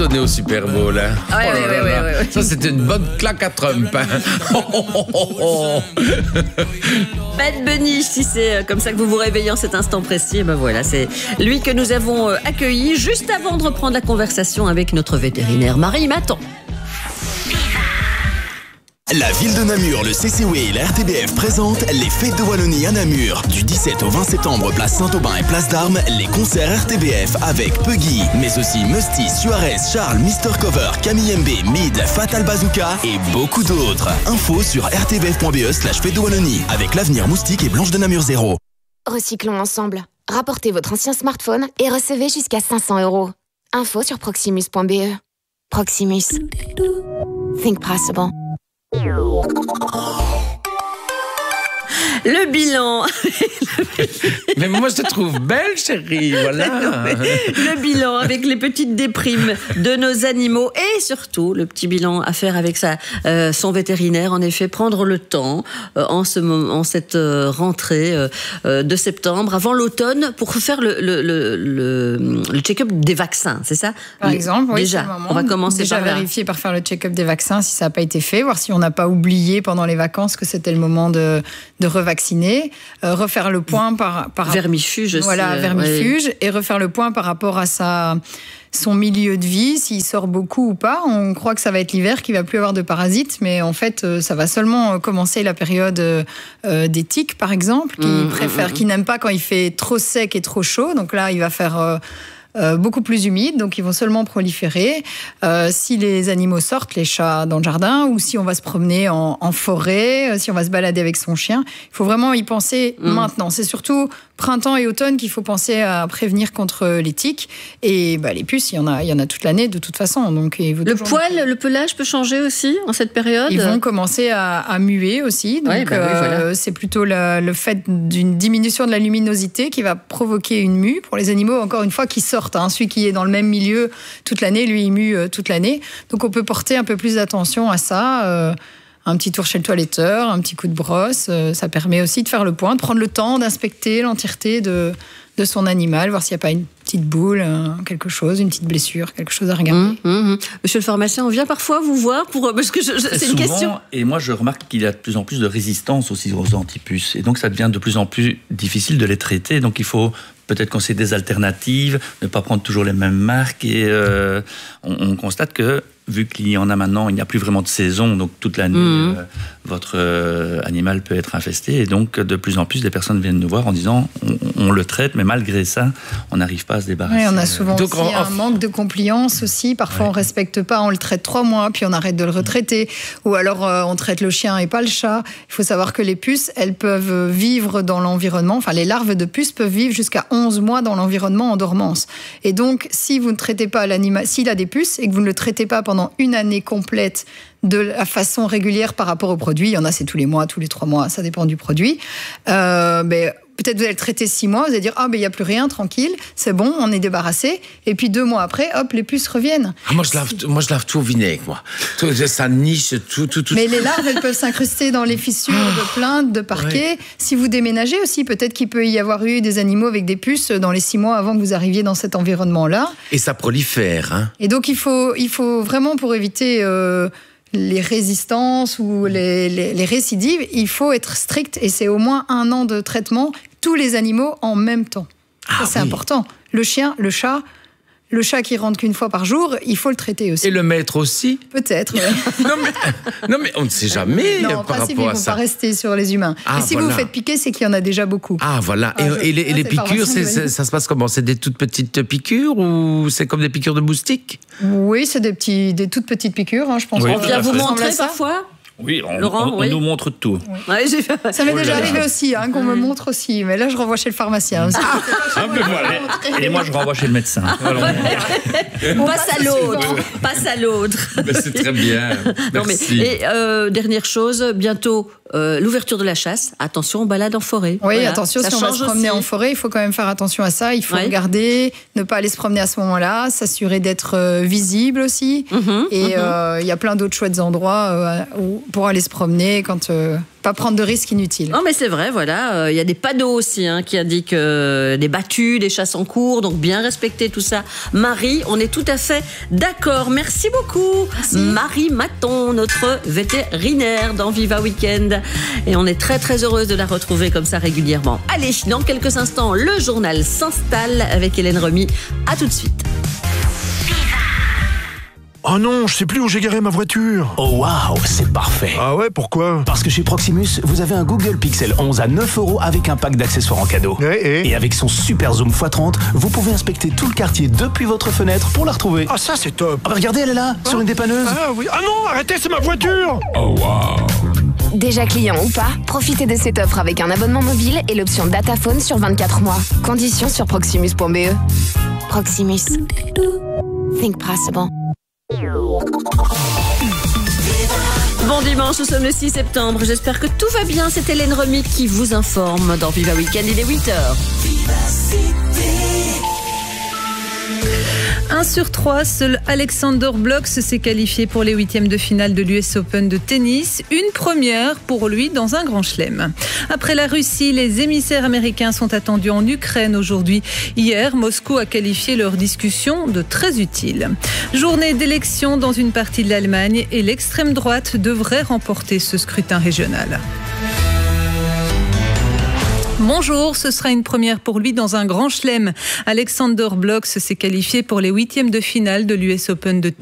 donné au Super Bowl. Hein. Ouais. Ça, c'était une bonne claque à Trump. Hein. Bad Bunny, si c'est comme ça que vous vous réveillez en cet instant précis, et ben voilà, c'est lui que nous avons accueilli juste avant de reprendre la conversation avec notre vétérinaire. Marie m'attend. La ville de Namur, le CCW et la RTBF présentent les Fêtes de Wallonie à Namur. Du 17 au 20 septembre, place Saint-Aubin et place d'Armes, les concerts RTBF avec Puggy, mais aussi Musty, Suarez, Charles, Mr. Cover, Camille MB, Mid, Fatal Bazooka et beaucoup d'autres. Info sur rtbf.be/Fêtes de Wallonie avec l'Avenir Moustique et Blanche de Namur 0. Recyclons ensemble. Rapportez votre ancien smartphone et recevez jusqu'à 500 €. Info sur proximus.be. Proximus. Think possible. Le bilan. Mais moi, je te trouve belle, chérie. Voilà. Le bilan avec les petites déprimes de nos animaux et surtout le petit bilan à faire avec son vétérinaire. En effet, prendre le temps en cette rentrée de septembre, avant l'automne, pour faire le check-up des vaccins, c'est ça? Par exemple, oui, déjà, on va commencer déjà par là. vérifier par faire le check-up des vaccins si ça n'a pas été fait, voir si on n'a pas oublié pendant les vacances que c'était le moment de revacciner, refaire le point par vermifuge aussi. Voilà, vermifuge, et refaire le point par rapport à son milieu de vie, s'il sort beaucoup ou pas. On croit que ça va être l'hiver, qu'il va plus avoir de parasites, mais en fait, ça va seulement commencer la période des tiques, par exemple, qui n'aiment pas quand il fait trop sec et trop chaud. Donc là, il va faire beaucoup plus humide, donc ils vont seulement proliférer. Si les animaux sortent, les chats dans le jardin, ou si on va se promener en forêt, si on va se balader avec son chien, il faut vraiment y penser maintenant. C'est surtout printemps et automne qu'il faut penser à prévenir contre les tiques. Et les puces, il y en a toute l'année de toute façon. Donc, le poil, le pelage peut changer aussi en cette période. Ils vont commencer à muer aussi. Donc, voilà. C'est plutôt le fait d'une diminution de la luminosité qui va provoquer une mue pour les animaux, encore une fois, qui sortent. Celui qui est dans le même milieu toute l'année, lui, il mue toute l'année. Donc, on peut porter un peu plus d'attention à ça. Un petit tour chez le toiletteur, un petit coup de brosse, ça permet aussi de faire le point, de prendre le temps d'inspecter l'entièreté de son animal, voir s'il n'y a pas une petite boule, quelque chose, une petite blessure, quelque chose à regarder. Monsieur le pharmacien, on vient parfois vous voir parce que c'est une question. Et moi, je remarque qu'il y a de plus en plus de résistance aussi aux antipuces. Et donc, ça devient de plus en plus difficile de les traiter. Donc, il faut peut-être conseiller des alternatives, ne pas prendre toujours les mêmes marques. Et on constate que, vu qu'il y en a maintenant, il n'y a plus vraiment de saison, donc toute l'année, votre animal peut être infesté. Et donc, de plus en plus, des personnes viennent nous voir en disant on le traite, mais malgré ça, on n'arrive pas à se débarrasser. Oui, on a souvent aussi un manque de compliance aussi. Parfois, on ne respecte pas, on le traite 3 mois, puis on arrête de le retraiter. Ou alors, on traite le chien et pas le chat. Il faut savoir que les puces, elles peuvent vivre dans l'environnement. Enfin, les larves de puces peuvent vivre jusqu'à 11 mois dans l'environnement en dormance. Et donc, si vous ne traitez pas l'animal, s'il a des puces et que vous ne le traitez pas pendant une année complète de la façon régulière par rapport au produit, il y en a c'est tous les mois, tous les 3 mois, ça dépend du produit, peut-être vous allez le traiter 6 mois, vous allez dire il n'y a plus rien, tranquille, c'est bon, on est débarrassé, et puis 2 mois après, hop, les puces reviennent. Moi je lave tout au vinaigre, moi. Ça niche, tout. Mais les larves, elles peuvent s'incruster dans les fissures de plaintes, de parquet. Si vous déménagez aussi, peut-être qu'il peut y avoir eu des animaux avec des puces dans les 6 mois avant que vous arriviez dans cet environnement-là. Et ça prolifère, hein. Et donc il faut vraiment, pour éviter les résistances ou les récidives, il faut être strict, et c'est au moins 1 an de traitement, tous les animaux en même temps. Ça, c'est important. Le chien, le chat qui rentre qu'une fois par jour, il faut le traiter aussi. Et le maître aussi? Peut-être. non, mais on ne sait jamais par rapport à ça. Ils ne vont pas rester sur les humains. Et si vous vous faites piquer, c'est qu'il y en a déjà beaucoup. Ah, voilà. Et les piqûres, ça se passe comment? C'est des toutes petites piqûres ou c'est comme des piqûres de moustiques? Oui, c'est des toutes petites piqûres, je pense. On vient vous montrer parfois? Oui, on nous montre tout. Oui. Ça m'est déjà arrivé aussi, qu'on me montre aussi. Mais là, je renvoie chez le pharmacien aussi. Et moi, je renvoie chez le médecin. Passe à l'autre. C'est très bien. Merci. Et dernière chose, bientôt l'ouverture de la chasse. Attention aux balades en forêt. Oui, attention, si on va se promener en forêt, il faut quand même faire attention à ça. Il faut regarder, ne pas aller se promener à ce moment-là, s'assurer d'être visible aussi. Et il y a plein d'autres chouettes endroits pour aller se promener quand pas prendre de risques inutiles. Non, mais c'est vrai, voilà. Il y a des panneaux aussi qui indiquent des battues, des chasses en cours, donc bien respecter tout ça. Marie, on est tout à fait d'accord. Merci beaucoup. Merci. Marie Maton, notre vétérinaire dans Viva Weekend. Et on est très très heureuse de la retrouver comme ça régulièrement. Allez, dans quelques instants, le journal s'installe avec Hélène Remy. À tout de suite. Oh non, je sais plus où j'ai garé ma voiture. Oh waouh, c'est parfait. Ah ouais, pourquoi? Parce que chez Proximus, vous avez un Google Pixel 11 à 9 € avec un pack d'accessoires en cadeau. Et avec son super zoom x30, vous pouvez inspecter tout le quartier depuis votre fenêtre pour la retrouver. Ah ça c'est top. Ah bah regardez, elle est là, sur une dépanneuse. Ah oui. Ah non, arrêtez, c'est ma voiture. Oh waouh. Déjà client ou pas, profitez de cette offre avec un abonnement mobile et l'option Dataphone sur 24 mois. Conditions sur proximus.be. Proximus. Think possible. Bon dimanche, nous sommes le 6 septembre. J'espère que tout va bien. C'est Hélène Remy qui vous informe dans Viva Weekend. Il est 8h. 1 sur 3, seul Alexander Blok s'est qualifié pour les 8e de finale de l'US Open de tennis. Une première pour lui dans un grand chelem. Après la Russie, les émissaires américains sont attendus en Ukraine aujourd'hui. Hier, Moscou a qualifié leur discussion de très utile. Journée d'élection dans une partie de l'Allemagne et l'extrême droite devrait remporter ce scrutin régional. Bonjour, ce sera une première pour lui dans un grand chelem. Alexander Blok s'est qualifié pour les 8e de finale de l'US Open de